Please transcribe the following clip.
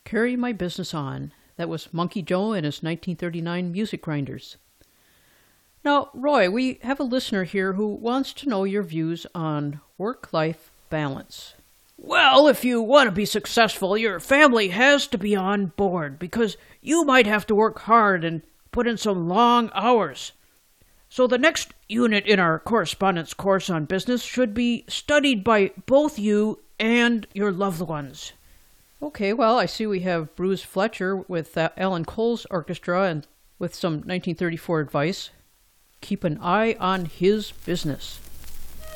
Carry My Business On. That was Monkey Joe and his 1939 Music Grinders. Now, Roy, we have a listener here who wants to know your views on work-life balance. Well, if you want to be successful, your family has to be on board because you might have to work hard and put in some long hours. So the next unit in our correspondence course on business should be studied by both you and your loved ones. Okay, well, I see we have Bruce Fletcher with Alan Cole's orchestra and with some 1934 advice. Keep an eye on his business.